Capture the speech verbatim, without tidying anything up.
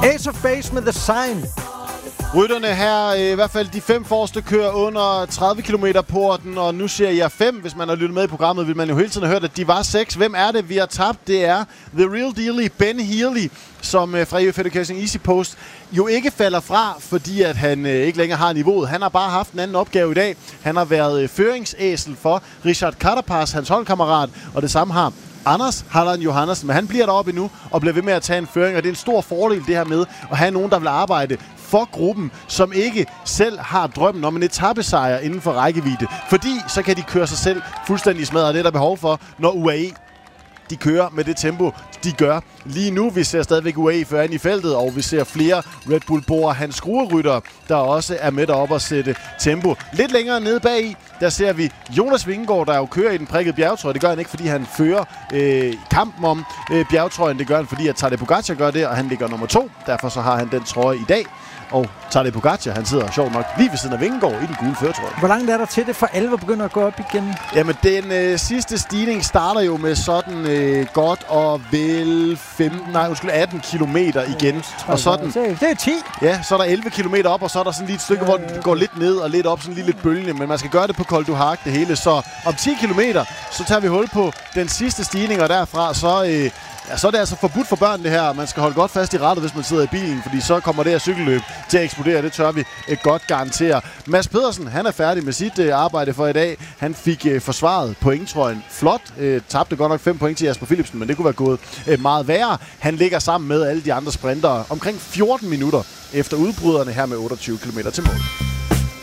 Ace of Base med The Sign. Rytterne her, i hvert fald de fem forreste, kører under tredive kilometer porten, og nu siger jeg fem. Hvis man har lyttet med i programmet, vil man jo hele tiden have hørt, at de var seks. Hvem er det, vi har tabt? Det er The Real Deal, Ben Healy, som fra E F Education Easy Post jo ikke falder fra, fordi at han øh, ikke længere har niveauet. Han har bare haft en anden opgave i dag. Han har været øh, føringsæsel for Richard Carapaz, hans holdkammerat, og det samme har Anders Halland Johannessen, men han bliver deroppe endnu og bliver ved med at tage en føring, og det er en stor fordel det her med at have nogen, der vil arbejde for gruppen, som ikke selv har drømmen om en etapesejr inden for rækkevidde. Fordi så kan de køre sig selv fuldstændig smadret, og det er der behov for, når U A E de kører med det tempo, de gør lige nu. Vi ser stadigvæk U A E foran i feltet, og vi ser flere Red Bull Bora Hans Skruerytter, der også er med deroppe at sætte tempo. Lidt længere nede bagi, der ser vi Jonas Vingegaard, der jo kører i den prikkede bjergtrøje. Det gør han ikke, fordi han fører øh, kampen om øh, bjergtrøjen. Det gør han, fordi at Tadej Pogacar gør det, og han ligger nummer to. Derfor så har han den trøje i dag. Og Tadej Pogacar, han sidder sjovt nok lige ved siden af Vingegaard i den gule førertrøje. Hvor langt er der til det for alvor begynder at gå op igen? Jamen, den øh, sidste stigning starter jo med sådan øh, godt og vel femten, nej, undskyld, atten kilometer igen. Ja, og sådan, det er ti. Ja, så er der elleve kilometer op, og så er der sådan lige et stykke, ja, hvor den går lidt ned og lidt op, sådan lige lidt bølgende. Men man skal gøre det på Col du Hac, det hele. Så om ti kilometer, så tager vi hul på den sidste stigning, og derfra så... Øh, Ja, så er det altså forbudt for børn det her. Man skal holde godt fast i rattet, hvis man sidder i bilen, fordi så kommer det her cykelløb til at eksplodere. Det tør vi et godt garantere. Mads Pedersen, han er færdig med sit øh, arbejde for i dag. Han fik øh, forsvaret pointtrøjen flot. Øh, tabte godt nok fem point til Jasper Philipsen, men det kunne være gået øh, meget værre. Han ligger sammen med alle de andre sprintere omkring fjorten minutter efter udbryderne her med otteogtyve kilometer til mål.